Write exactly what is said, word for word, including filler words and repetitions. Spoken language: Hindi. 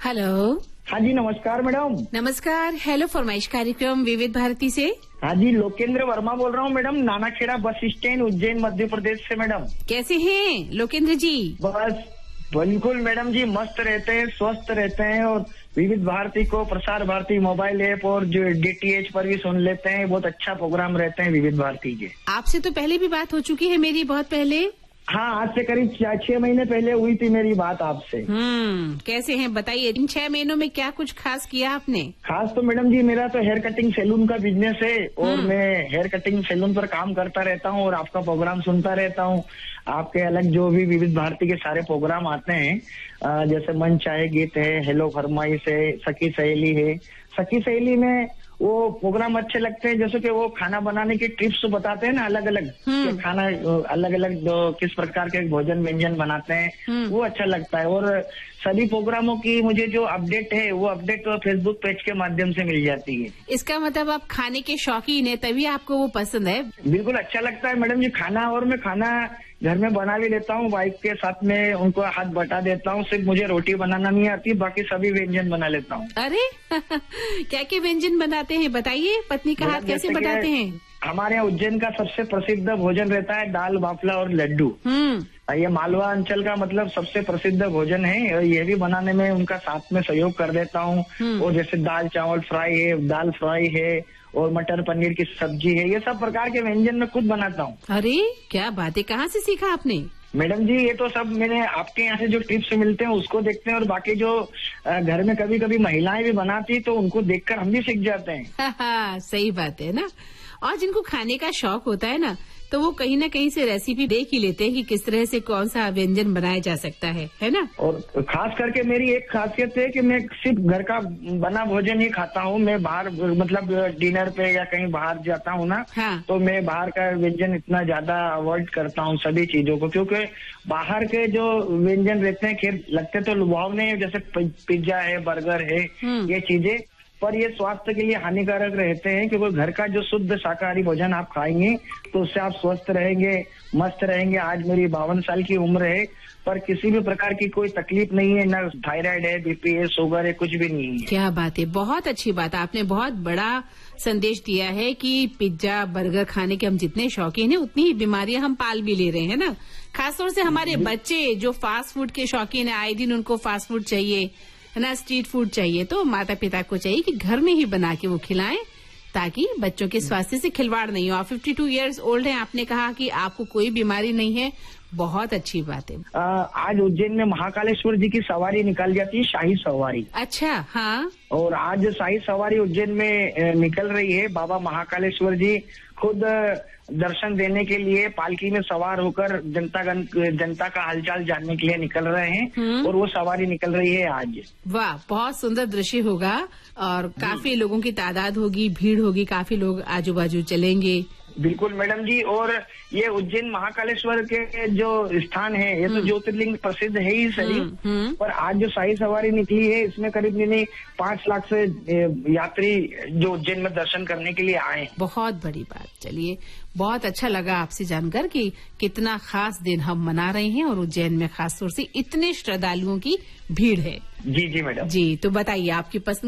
हेलो। हाँ जी, नमस्कार मैडम। नमस्कार। हेलो फरमाइश कार्यक्रम विविध भारती से। हाँ जी, लोकेंद्र वर्मा बोल रहा हूँ madam, Nanakheda bus stand, Ujjain, Madhya Pradesh से मैडम। कैसे हैं लोकेंद्र जी? बस बिल्कुल मैडम जी, मस्त रहते हैं, स्वस्थ रहते हैं और विविध भारती को, प्रसार भारती मोबाइल ऐप और जो डीटीएच पर भी सुन लेते हैं। बहुत अच्छा प्रोग्राम रहते हैं विविध भारती के। आपसे तो पहले भी बात हो चुकी है मेरी, बहुत पहले। हाँ, आज से करीब छह महीने पहले हुई थी मेरी बात आपसे। हम्म कैसे हैं बताइए, इन छह महीनों में क्या कुछ खास किया आपने? खास तो मैडम जी, मेरा तो हेयर कटिंग सैलून का बिजनेस है और मैं हेयर कटिंग सैलून पर काम करता रहता हूँ और आपका प्रोग्राम सुनता रहता हूँ। आपके अलग जो भी विविध भारती के सारे प्रोग्राम आते हैं, जैसे मन चाहे गीत है, हेलो फरमाइश है, सखी सहेली है। सखी सहेली में वो प्रोग्राम अच्छे लगते हैं, जैसे कि वो खाना बनाने के टिप्स बताते हैं ना, अलग अलग खाना, अलग अलग किस प्रकार के भोजन व्यंजन बनाते हैं, वो अच्छा लगता है। और सभी प्रोग्रामों की मुझे जो अपडेट है, वो अपडेट तो फेसबुक पेज के माध्यम से मिल जाती है। इसका मतलब आप खाने के शौकीन है, तभी आपको वो पसंद है। बिल्कुल अच्छा लगता है मैडम जी खाना, और मैं खाना घर में बना भी लेता हूँ, वाइफ के साथ में उनको हाथ बटा देता हूँ। सिर्फ मुझे रोटी बनाना नहीं आती, बाकी सभी व्यंजन बना लेता हूँ। अरे क्या क्या व्यंजन बनाते हैं बताइए, पत्नी का हाथ कैसे बटाते हैं? हमारे यहाँ उज्जैन का सबसे प्रसिद्ध भोजन रहता है दाल बाफला और लड्डू। ये मालवा अंचल का मतलब सबसे प्रसिद्ध भोजन है, और ये भी बनाने में उनका साथ में सहयोग कर देता हूँ। और जैसे दाल चावल फ्राई है, दाल फ्राई है और मटर पनीर की सब्जी है, ये सब प्रकार के व्यंजन मैं खुद बनाता हूँ। अरे क्या बात है, कहाँ से सीखा आपने? मैडम जी, ये तो सब मैंने आपके यहाँ से जो टिप्स मिलते हैं उसको देखते हैं, और बाकी जो घर में कभी कभी महिलाएं भी बनाती तो उनको देखकर हम भी सीख जाते हैं। हाँ, सही बात है ना। और जिनको खाने का शौक होता है ना, तो वो कहीं ना कहीं से रेसिपी देख ही लेते हैं कि किस तरह से कौन सा व्यंजन बनाया जा सकता है, है ना। और खास करके मेरी एक खासियत है कि मैं सिर्फ घर का बना भोजन ही खाता हूँ। मैं बाहर मतलब डिनर पे या कहीं बाहर जाता हूँ ना, हाँ। तो मैं बाहर का व्यंजन इतना ज्यादा अवॉइड करता हूँ सभी चीजों को, क्योंकि बाहर के जो व्यंजन रहते हैं खैर लगते तो लुभावने हैं, जैसे पिज्जा है, बर्गर है, ये चीजें, पर ये स्वास्थ्य के लिए हानिकारक रहते हैं। क्योंकि घर का जो शुद्ध शाकाहारी भोजन आप खाएंगे तो उससे आप स्वस्थ रहेंगे, मस्त रहेंगे। आज मेरी बावन साल की उम्र है, पर किसी भी प्रकार की कोई तकलीफ नहीं है, ना थायराइड है, बीपी है, शुगर है, कुछ भी नहीं है। क्या बात है, बहुत अच्छी बात। आपने बहुत बड़ा संदेश दिया है कि पिज्जा बर्गर खाने के हम जितने शौकीन हैं, उतनी ही बीमारियां हम पाल भी ले रहे हैं ना। खासतौर से हमारे बच्चे जो फास्ट फूड के शौकीन है, आए दिन उनको फास्ट फूड चाहिए ना, स्ट्रीट फूड चाहिए, तो माता पिता को चाहिए कि घर में ही बना के वो खिलाएं, ताकि बच्चों के स्वास्थ्य से खिलवाड़ नहीं हो। आप बावन इयर्स ओल्ड हैं, आपने कहा कि आपको कोई बीमारी नहीं है, बहुत अच्छी बात है। आ, आज उज्जैन में महाकालेश्वर जी की सवारी निकल जाती है, शाही सवारी। अच्छा, हाँ। और आज शाही सवारी उज्जैन में निकल रही है। बाबा महाकालेश्वर जी खुद दर्शन देने के लिए पालकी में सवार होकर जनता जनता का हालचाल जानने के लिए निकल रहे हैं, और वो सवारी निकल रही है आज। वाह, बहुत सुंदर दृश्य होगा और काफी लोगों की तादाद होगी, भीड़ होगी, काफी लोग आजू बाजू चलेंगे। बिल्कुल मैडम जी। और ये उज्जैन महाकालेश्वर के जो स्थान है, ये तो ज्योतिर्लिंग प्रसिद्ध है ही सही, पर आज जो शाही सवारी निकली है, इसमें करीब नहीं पांच लाख से यात्री जो उज्जैन में दर्शन करने के लिए आए। बहुत बड़ी बात। चलिए, बहुत अच्छा लगा आपसे जानकर कि कितना खास दिन हम मना रहे हैं और उज्जैन में खासतौर से इतने श्रद्धालुओं की भीड़ है। जी जी मैडम जी। तो बताइए आपकी पसंद